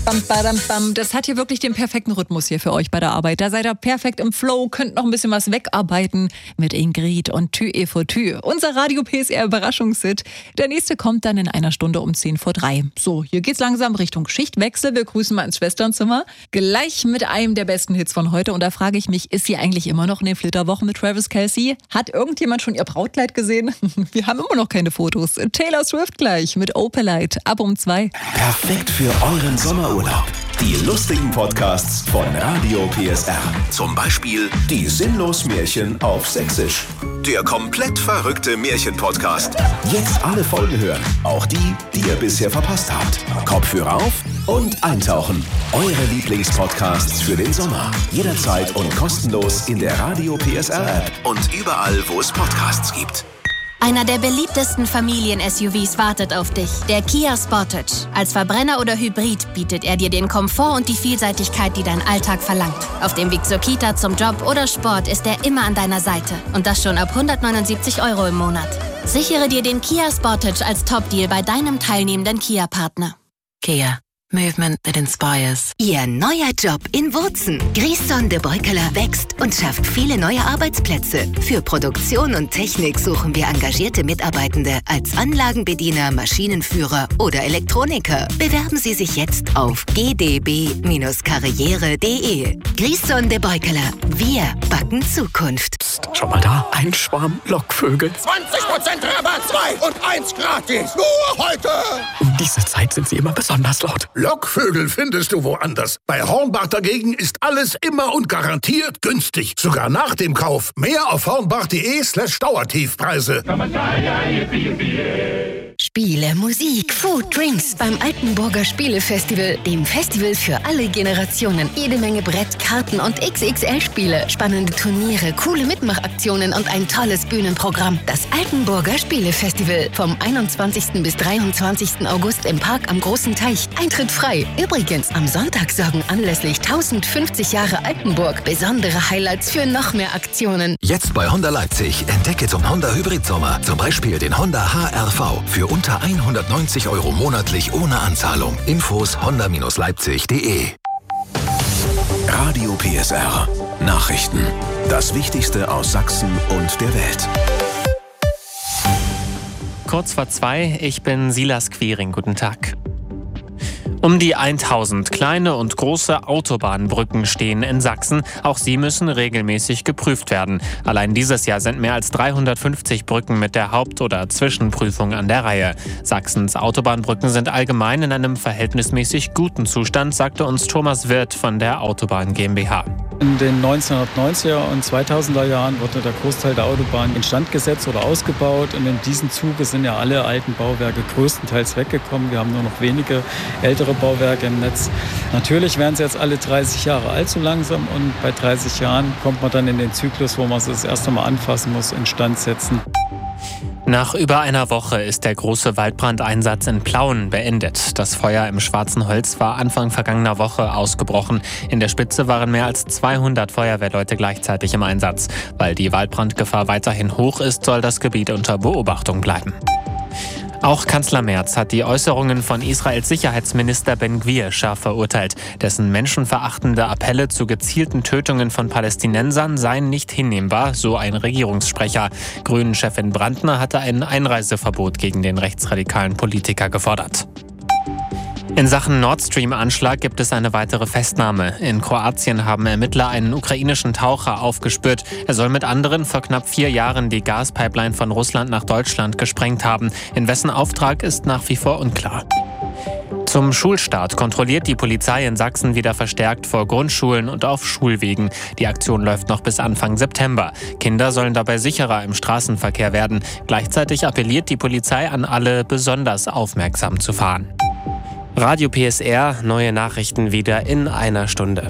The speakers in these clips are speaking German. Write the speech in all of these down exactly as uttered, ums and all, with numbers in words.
Bam, badam, bam. Das hat hier wirklich den perfekten Rhythmus hier für euch bei der Arbeit. Da seid ihr perfekt im Flow, könnt noch ein bisschen was wegarbeiten mit Ingrid und Tü e vor Tü. Unser Radio P S R Überraschungshit. Der nächste kommt dann in einer Stunde um zehn vor drei. So, hier geht's langsam Richtung Schichtwechsel. Wir grüßen mal ins Schwesternzimmer. Gleich mit einem der besten Hits von heute. Und da frage ich mich, ist sie eigentlich immer noch in den Flitterwochen mit Travis Kelce? Hat irgendjemand schon ihr Brautkleid gesehen? Wir haben immer noch keine Fotos. Taylor Swift gleich mit Opalite. Ab um zwei. Perfekt für euren Sommerurlaub. Die lustigen Podcasts von Radio P S R. Zum Beispiel die Sinnlos-Märchen auf Sächsisch. Der komplett verrückte Märchen-Podcast. Jetzt alle Folgen hören. Auch die, die ihr bisher verpasst habt. Kopfhörer auf und eintauchen. Eure Lieblingspodcasts für den Sommer. Jederzeit und kostenlos in der Radio P S R-App und überall, wo es Podcasts gibt. Einer der beliebtesten Familien-S U Vs wartet auf dich, der Kia Sportage. Als Verbrenner oder Hybrid bietet er dir den Komfort und die Vielseitigkeit, die dein Alltag verlangt. Auf dem Weg zur Kita, zum Job oder Sport ist er immer an deiner Seite. Und das schon ab hundertneunundsiebzig Euro im Monat. Sichere dir den Kia Sportage als Top-Deal bei deinem teilnehmenden Kia-Partner. Kia. Movement that inspires. Ihr neuer Job in Wurzen. Griesson de Beukeler wächst und schafft viele neue Arbeitsplätze. Für Produktion und Technik suchen wir engagierte Mitarbeitende als Anlagenbediener, Maschinenführer oder Elektroniker. Bewerben Sie sich jetzt auf g d b karriere punkt d e. Griesson de Beukeler. Wir backen Zukunft. Psst, schon mal da. Ein Schwarm Lockvögel. zwanzig Prozent Rabatt, zwei und eins gratis. Nur heute. Um diese Zeit sind sie immer besonders laut. Lockvögel findest du woanders. Bei Hornbach dagegen ist alles immer und garantiert günstig. Sogar nach dem Kauf. Mehr auf hornbach.de slash Dauertiefpreise. Spiele, Musik, Food, Drinks beim Altenburger Spielefestival, dem Festival für alle Generationen. Jede Menge Brett, Karten und X X L-Spiele, spannende Turniere, coole Mitmachaktionen und ein tolles Bühnenprogramm. Das Altenburger Spielefestival vom einundzwanzigsten bis dreiundzwanzigsten August im Park am Großen Teich. Eintritt frei. Übrigens, am Sonntag sorgen anlässlich tausendfünfzig Jahre Altenburg besondere Highlights für noch mehr Aktionen. Jetzt bei Honda Leipzig. Entdecke zum Honda Hybrid Sommer. Zum Beispiel den Honda H R V. Für unter hundertneunzig Euro monatlich ohne Anzahlung. Infos honda leipzig punkt de. Radio P S R. Nachrichten. Das Wichtigste aus Sachsen und der Welt. Kurz vor zwei, ich bin Silas Quiring. Guten Tag. Um die tausend kleine und große Autobahnbrücken stehen in Sachsen. Auch sie müssen regelmäßig geprüft werden. Allein dieses Jahr sind mehr als dreihundertfünfzig Brücken mit der Haupt- oder Zwischenprüfung an der Reihe. Sachsens Autobahnbrücken sind allgemein in einem verhältnismäßig guten Zustand, sagte uns Thomas Wirth von der Autobahn GmbH. In den neunzehnhundertneunziger und zweitausender Jahren wurde der Großteil der Autobahn instand gesetzt oder ausgebaut. Und in diesem Zuge sind ja alle alten Bauwerke größtenteils weggekommen. Wir haben nur noch wenige ältere Bauwerke im Netz. Natürlich werden sie jetzt alle dreißig Jahre alt so langsam. Und bei dreißig Jahren kommt man dann in den Zyklus, wo man sie das erste Mal anfassen muss, instand setzen. Nach über einer Woche ist der große Waldbrandeinsatz in Plauen beendet. Das Feuer im Schwarzen Holz war Anfang vergangener Woche ausgebrochen. In der Spitze waren mehr als zweihundert Feuerwehrleute gleichzeitig im Einsatz. Weil die Waldbrandgefahr weiterhin hoch ist, soll das Gebiet unter Beobachtung bleiben. Auch Kanzler Merz hat die Äußerungen von Israels Sicherheitsminister Ben-Gvir scharf verurteilt. Dessen menschenverachtende Appelle zu gezielten Tötungen von Palästinensern seien nicht hinnehmbar, so ein Regierungssprecher. Grünen-Chefin Brandner hatte ein Einreiseverbot gegen den rechtsradikalen Politiker gefordert. In Sachen Nord Stream-Anschlag gibt es eine weitere Festnahme. In Kroatien haben Ermittler einen ukrainischen Taucher aufgespürt. Er soll mit anderen vor knapp vier Jahren die Gaspipeline von Russland nach Deutschland gesprengt haben. In wessen Auftrag ist nach wie vor unklar. Zum Schulstart kontrolliert die Polizei in Sachsen wieder verstärkt vor Grundschulen und auf Schulwegen. Die Aktion läuft noch bis Anfang September. Kinder sollen dabei sicherer im Straßenverkehr werden. Gleichzeitig appelliert die Polizei an alle, besonders aufmerksam zu fahren. Radio P S R, neue Nachrichten wieder in einer Stunde.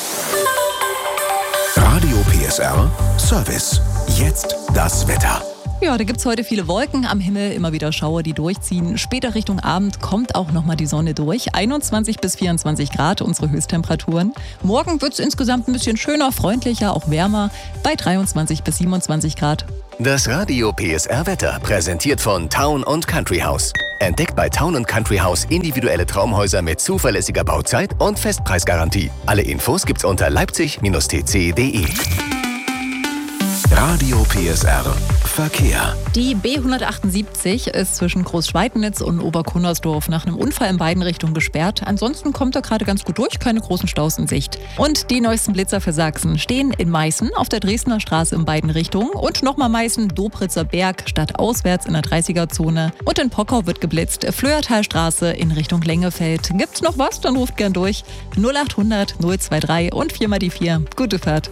Radio P S R, Service. Jetzt das Wetter. Ja, da gibt's heute viele Wolken am Himmel, immer wieder Schauer, die durchziehen. Später Richtung Abend kommt auch nochmal die Sonne durch. einundzwanzig bis vierundzwanzig Grad unsere Höchsttemperaturen. Morgen wird's insgesamt ein bisschen schöner, freundlicher, auch wärmer bei dreiundzwanzig bis siebenundzwanzig Grad. Das Radio P S R-Wetter präsentiert von Town und Country House. Entdeckt bei Town und Country House individuelle Traumhäuser mit zuverlässiger Bauzeit und Festpreisgarantie. Alle Infos gibt's unter leipzig Bindestrich t c punkt d e. Radio P S R Verkehr. Die B hundertachtundsiebzig ist zwischen Großschweidnitz und Oberkunnersdorf nach einem Unfall in beiden Richtungen gesperrt. Ansonsten kommt er gerade ganz gut durch, keine großen Staus in Sicht. Und die neuesten Blitzer für Sachsen stehen in Meißen auf der Dresdner Straße in beiden Richtungen und nochmal Meißen, Dobritzer Berg, stadtauswärts in der dreißiger-Zone. Und in Pockau wird geblitzt, Flöertalstraße in Richtung Lengefeld. Gibt's noch was? Dann ruft gern durch. null achthundert null drei und vier mal die vier. Gute Fahrt.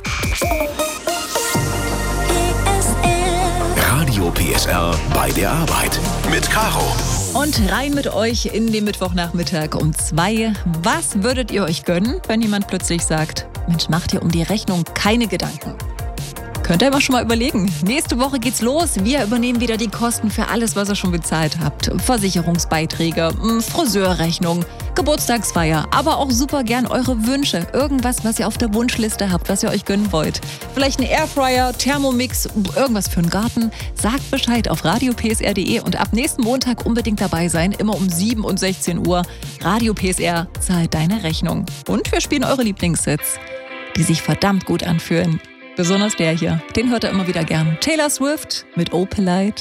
Radio P S R bei der Arbeit mit Caro. Und rein mit euch in den Mittwochnachmittag um zwei. Was würdet ihr euch gönnen, wenn jemand plötzlich sagt, Mensch, mach dir um die Rechnung keine Gedanken? Könnt ihr aber schon mal überlegen. Nächste Woche geht's los. Wir übernehmen wieder die Kosten für alles, was ihr schon bezahlt habt. Versicherungsbeiträge, Friseurrechnung, Geburtstagsfeier, aber auch super gern eure Wünsche. Irgendwas, was ihr auf der Wunschliste habt, was ihr euch gönnen wollt. Vielleicht ein Airfryer, Thermomix, irgendwas für den Garten. Sagt Bescheid auf radio p s r punkt d e und ab nächsten Montag unbedingt dabei sein. Immer um sieben und sechzehn Uhr. Radio P S R zahlt deine Rechnung. Und wir spielen eure Lieblingshits, die sich verdammt gut anfühlen. Besonders der hier, den hört er immer wieder gern. Taylor Swift mit Oh Polite.